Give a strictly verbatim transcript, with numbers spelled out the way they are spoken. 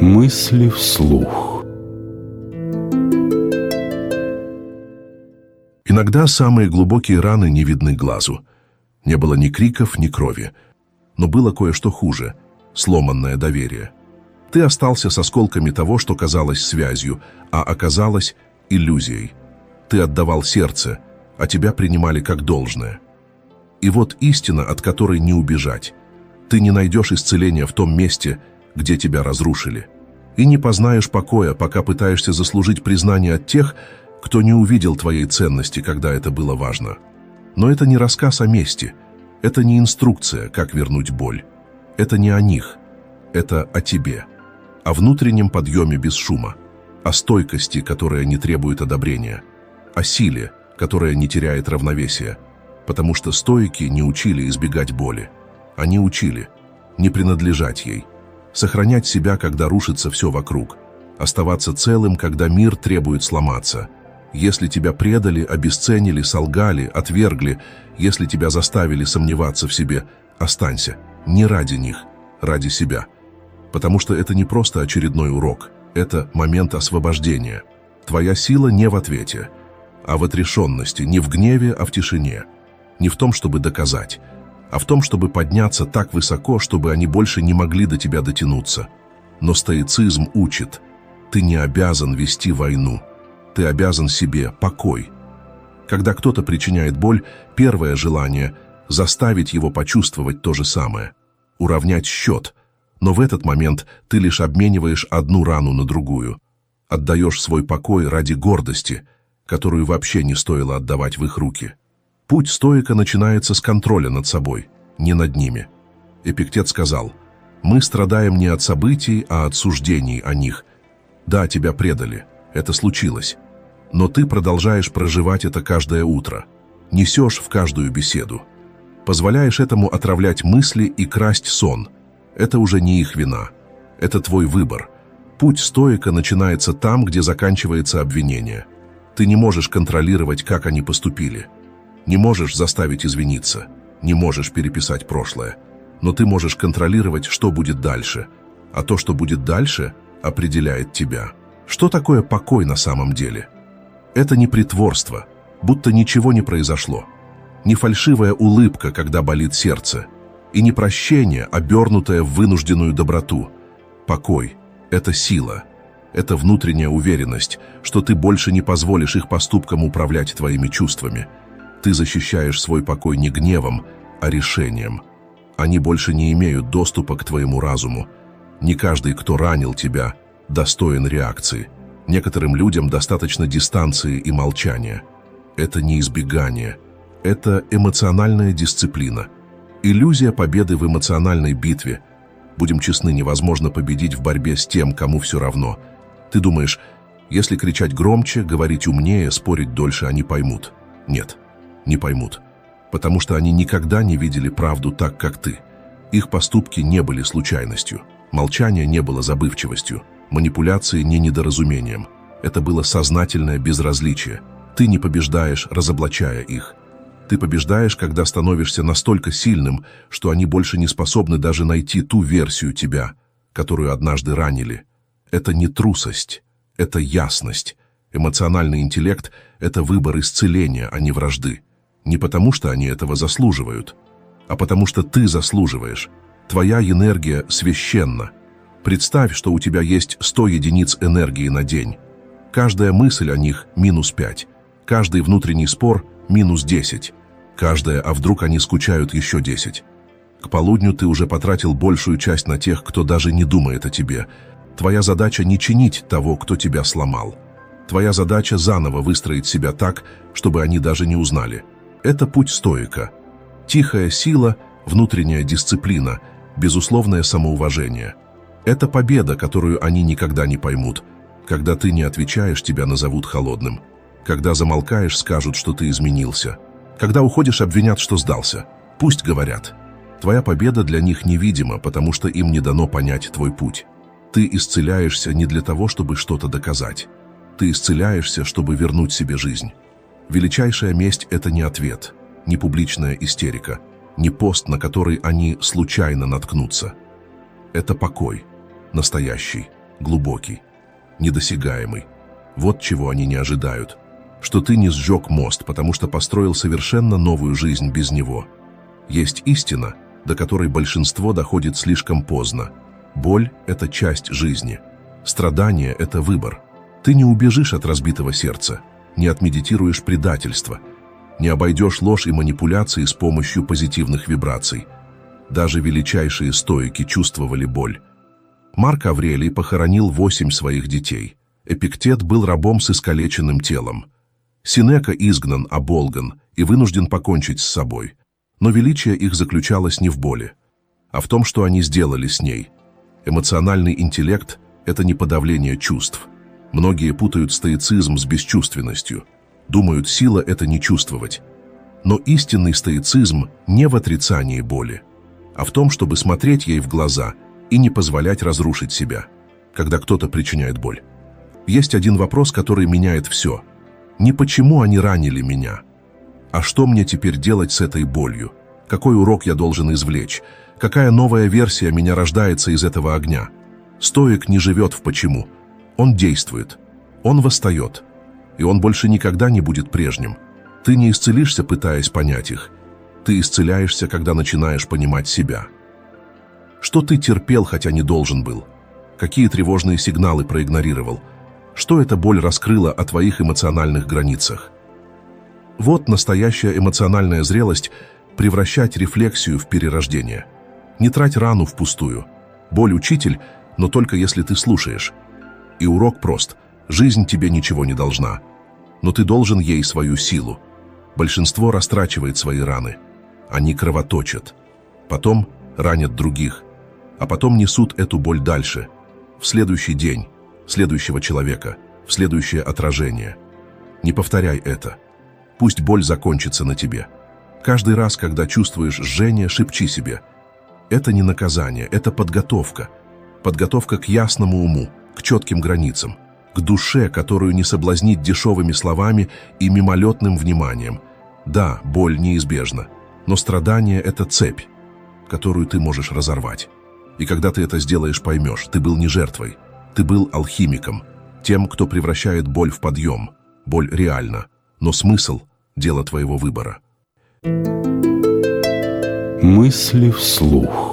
Мысли вслух. Иногда самые глубокие раны не видны глазу. Не было ни криков, ни крови. Но было кое-что хуже — сломанное доверие. Ты остался с осколками того, что казалось связью, а оказалось иллюзией. Ты отдавал сердце, а тебя принимали как должное. И вот истина, от которой не убежать. Ты не найдешь исцеления в том месте, где тебя разрушили. И не познаешь покоя, пока пытаешься заслужить признание от тех, кто не увидел твоей ценности, когда это было важно. Но это не рассказ о мести, это не инструкция, как вернуть боль. Это не о них, это о тебе, о внутреннем подъеме без шума, о стойкости, которая не требует одобрения, о силе, которая не теряет равновесия, потому что стоики не учили избегать боли. Они учили не принадлежать ей, сохранять себя, когда рушится все вокруг, оставаться целым, когда мир требует сломаться. Если тебя предали, обесценили, солгали, отвергли, если тебя заставили сомневаться в себе, останься. Не ради них, ради себя. Потому что это не просто очередной урок, это момент освобождения. Твоя сила не в ответе, а в отрешенности, не в гневе, а в тишине. Не в том, чтобы доказать, а в том, чтобы подняться так высоко, чтобы они больше не могли до тебя дотянуться. Но стоицизм учит, ты не обязан вести войну. Ты обязан себе покой. Когда кто-то причиняет боль, первое желание — заставить его почувствовать то же самое, уравнять счет. Но в этот момент ты лишь обмениваешь одну рану на другую, отдаешь свой покой ради гордости, которую вообще не стоило отдавать в их руки. Путь стоика начинается с контроля над собой, не над ними. Эпиктет сказал: «Мы страдаем не от событий, а от суждений о них. Да, тебя предали. Это случилось. Но ты продолжаешь проживать это каждое утро, несешь в каждую беседу. Позволяешь этому отравлять мысли и красть сон. Это уже не их вина. Это твой выбор. Путь стоика начинается там, где заканчивается обвинение. Ты не можешь контролировать, как они поступили. Не можешь заставить извиниться. Не можешь переписать прошлое. Но ты можешь контролировать, что будет дальше. А то, что будет дальше, определяет тебя. Что такое покой на самом деле? Это не притворство, будто ничего не произошло. Не фальшивая улыбка, когда болит сердце. И не прощение, обернутое в вынужденную доброту. Покой — это сила. Это внутренняя уверенность, что ты больше не позволишь их поступкам управлять твоими чувствами. Ты защищаешь свой покой не гневом, а решением. Они больше не имеют доступа к твоему разуму. Не каждый, кто ранил тебя, достоин реакции. Некоторым людям достаточно дистанции и молчания. Это не избегание. Это эмоциональная дисциплина. Иллюзия победы в эмоциональной битве. Будем честны, невозможно победить в борьбе с тем, кому все равно. Ты думаешь, если кричать громче, говорить умнее, спорить дольше, они поймут? Нет, не поймут. Потому что они никогда не видели правду так, как ты. Их поступки не были случайностью. Молчание не было забывчивостью. Манипуляции не недоразумением. Это было сознательное безразличие. Ты не побеждаешь, разоблачая их. Ты побеждаешь, когда становишься настолько сильным, что они больше не способны даже найти ту версию тебя, которую однажды ранили. Это не трусость, это ясность. Эмоциональный интеллект — это выбор исцеления, а не вражды. Не потому, что они этого заслуживают, а потому что ты заслуживаешь. Твоя энергия священна. Представь, что у тебя есть сто единиц энергии на день. Каждая мысль о них — минус пять. Каждый внутренний спор — минус десять. Каждая, а вдруг они скучают, еще десять. К полудню ты уже потратил большую часть на тех, кто даже не думает о тебе. Твоя задача не чинить того, кто тебя сломал. Твоя задача заново выстроить себя так, чтобы они даже не узнали. Это путь стоика. Тихая сила, внутренняя дисциплина, безусловное самоуважение. Это победа, которую они никогда не поймут. Когда ты не отвечаешь, тебя назовут холодным. Когда замолкаешь, скажут, что ты изменился. Когда уходишь, обвинят, что сдался. Пусть говорят. Твоя победа для них невидима, потому что им не дано понять твой путь. Ты исцеляешься не для того, чтобы что-то доказать. Ты исцеляешься, чтобы вернуть себе жизнь. Величайшая месть — это не ответ, не публичная истерика, не пост, на который они случайно наткнутся. Это покой, настоящий, глубокий, недосягаемый. Вот чего они не ожидают. Что ты не сжег мост, потому что построил совершенно новую жизнь без него. Есть истина, до которой большинство доходит слишком поздно. Боль – это часть жизни. Страдание – это выбор. Ты не убежишь от разбитого сердца, не отмедитируешь предательство, не обойдешь ложь и манипуляции с помощью позитивных вибраций. Даже величайшие стоики чувствовали боль. Марк Аврелий похоронил восемь своих детей. Эпиктет был рабом с искалеченным телом. Сенека изгнан, оболган и вынужден покончить с собой. Но величие их заключалось не в боли, а в том, что они сделали с ней. Эмоциональный интеллект – это не подавление чувств. Многие путают стоицизм с бесчувственностью. Думают, сила – это не чувствовать. Но истинный стоицизм не в отрицании боли, а в том, чтобы смотреть ей в глаза и не позволять разрушить себя, когда кто-то причиняет боль. Есть один вопрос, который меняет все. Не почему они ранили меня, а что мне теперь делать с этой болью? Какой урок я должен извлечь? Какая новая версия меня рождается из этого огня? Стоик не живет в почему. Он действует. Он восстает. И он больше никогда не будет прежним. Ты не исцелишься, пытаясь понять их. Ты исцеляешься, когда начинаешь понимать себя. Что ты терпел, хотя не должен был? Какие тревожные сигналы проигнорировал? Что эта боль раскрыла о твоих эмоциональных границах? Вот настоящая эмоциональная зрелость – превращать рефлексию в перерождение. Не трать рану впустую. Боль – учитель, но только если ты слушаешь. И урок прост. Жизнь тебе ничего не должна. Но ты должен ей свою силу. Большинство растрачивает свои раны. Они кровоточат. Потом ранят других. А потом несут эту боль дальше. В следующий день, следующего человека, в следующее отражение. Не повторяй это. Пусть боль закончится на тебе. Каждый раз, когда чувствуешь жжение, шепчи себе. Это не наказание, это подготовка. Подготовка к ясному уму, к четким границам, к душе, которую не соблазнить дешевыми словами и мимолетным вниманием. Да, боль неизбежна, но страдание – это цепь, которую ты можешь разорвать. И когда ты это сделаешь, поймешь, ты был не жертвой, ты был алхимиком, тем, кто превращает боль в подъем. Боль реальна, но смысл – дело твоего выбора. Мысли вслух.